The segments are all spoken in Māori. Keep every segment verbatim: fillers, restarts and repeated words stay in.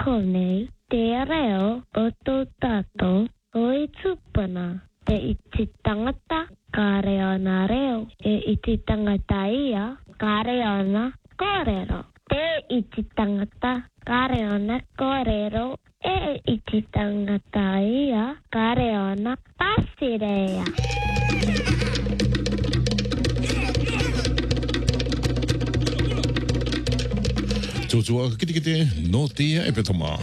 konei te reo o tō tātou o i tūpana. E iti tangata ka reo na reo. E iti tangata ia ka reo na kōrero. Te iti tangata ka reo na kōrero. E iti tangata ia ka reo na pasirea. Tūtua kite kite no tia e petoma.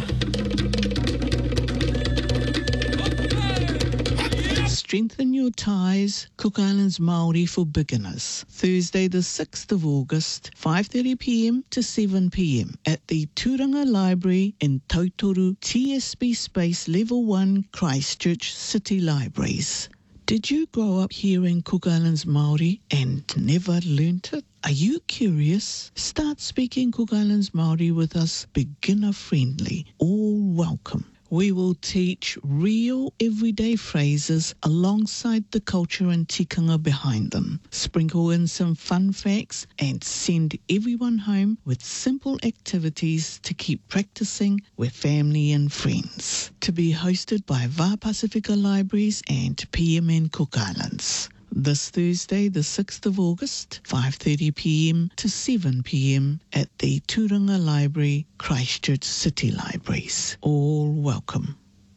Strengthen your ties, Cook Islands Māori for beginners. Thursday the sixth of August, five thirty p m to seven p m at the Turanga Library in Tautoru T S B Space Level one Christchurch City Libraries. Did you grow up hearing Cook Islands Māori and never learnt it? Are you curious? Start speaking Cook Islands Māori with us, beginner friendly, all welcome. We will teach real everyday phrases alongside the culture and tikanga behind them. Sprinkle in some fun facts and send everyone home with simple activities to keep practicing with family and friends. To be hosted by Va Pacifica Libraries and P M N Cook Islands. This Thursday, the sixth of August, five thirty p m to seven p m at the Turanga Library, Christchurch City Libraries. All welcome.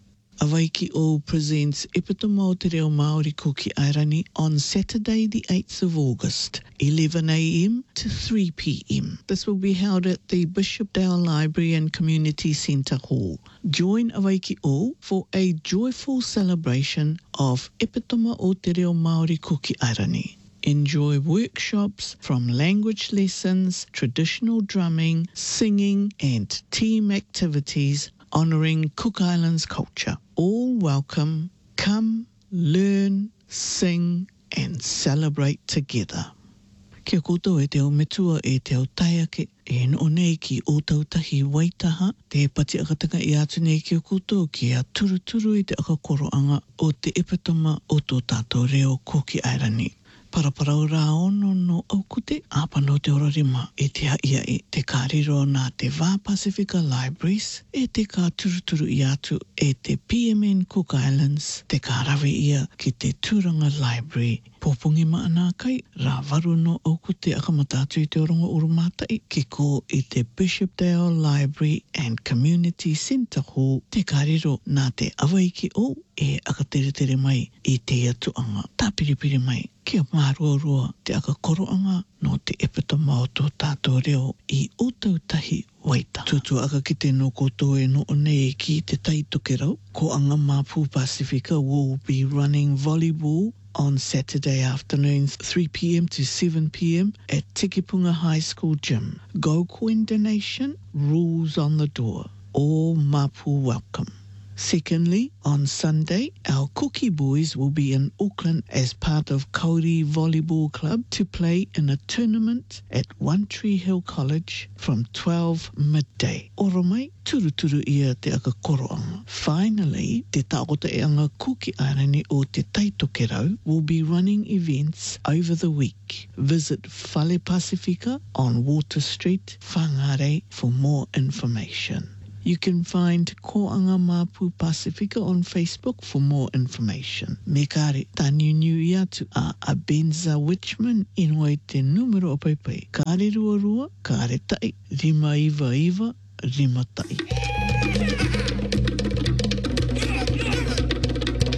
Avaiki O presents Epitoma o Te Reo Māori ko ki Airani on Saturday the eighth of August, eleven a m to three p m. This will be held at the Bishopdale Library and Community Centre Hall. Join Avaiki O for a joyful celebration of Epitoma o Te Reo Māori ko ki Airani. Enjoy workshops from language lessons, traditional drumming, singing and team activities honouring Cook Islands culture. All welcome. Come, learn, sing and celebrate together. Kia koutou e te o metua e te o taiake e no nei ki o tautahi waitaha te pati akatanga i atu nei ki o koutou ki a turuturu i te akakoroanga o te epitoma o tō tātou reo ko ki Airani. Paraparau rā ono no aukute, āpano te orarima e te haia e te kāriro nā te Va Pacifica Libraries, e te kā turuturu i atu e te P M N Cook Islands, te kārawe ia ki te Turanga Library. Pōpungi maana kai, rā varu no aukute akamatatu i te orongo urumātai, ki ko i te Bishopdale Library and Community Centre Hall, te kāriro nā te awaiki o e akatere mai i te atuanga. Tā piripiri mai, kia mārua te akakoroanga no te epitoma o tō tātou reo i o tautahi waita. Tutu aka ki te no koutou e no nei ki te taitoke rau. Ko anga Māpu Pacifica will be running volleyball on Saturday afternoons three p m to seven p m at Tikipunga High School Gym. Go coin donation, rules on the door. All Māpu welcome. Secondly, on Sunday, our Cookie Boys will be in Auckland as part of Kauri Volleyball Club to play in a tournament at One Tree Hill College from twelve midday. Oro mai, turuturu ia te akakoroanga. Finally, te taota e anga Kuki Airani o te Taitoke Rau will be running events over the week. Visit Fale Pacifica on Water Street, Whangarei for more information. You can find Koanga Māpu Pacifica on Facebook for more information. Me kare, tani niu atu a Abenza Witchman inoi te numero o paipai. Kare rua rua, kare tai, rima iwa iwa, rima tai.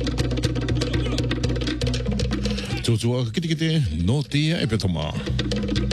Tūtua kite kite no tia e petoma.